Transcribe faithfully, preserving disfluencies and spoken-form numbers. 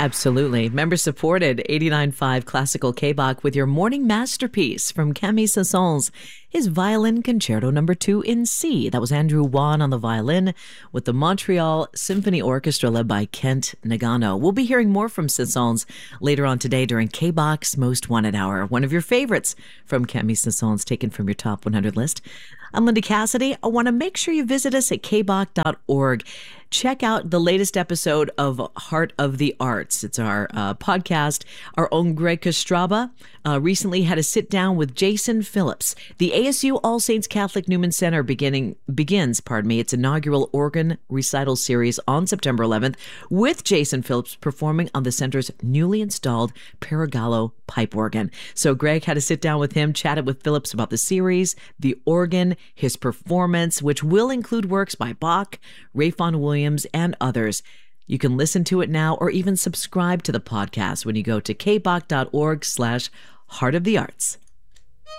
Absolutely. Member supported eighty-nine point five Classical K-Bach with your morning masterpiece from Camille Saint-Saëns, his Violin Concerto number two in C. That was Andrew Wan on the violin with the Montreal Symphony Orchestra led by Kent Nagano. We'll be hearing more from Saint-Saëns later on today during K-Bach's Most Wanted Hour, one of your favorites from Camille Saint-Saëns taken from your top one hundred list. I'm Linda Cassidy. I want to make sure you visit us at k bach dot org. Check out the latest episode of Heart of the Arts. It's our uh, podcast. Our own Greg Kostraba uh, recently had a sit down with Jason Phillips. The A S U All Saints Catholic Newman Center beginning begins, pardon me, its inaugural organ recital series on September eleventh with Jason Phillips performing on the center's newly installed Paragallo pipe organ. So Greg had a sit down with him, chatted with Phillips about the series, the organ, his performance, which will include works by Bach, Ralph Vaughan Williams, and others. You can listen to it now or even subscribe to the podcast when you go to k bach dot org slash heart of the arts.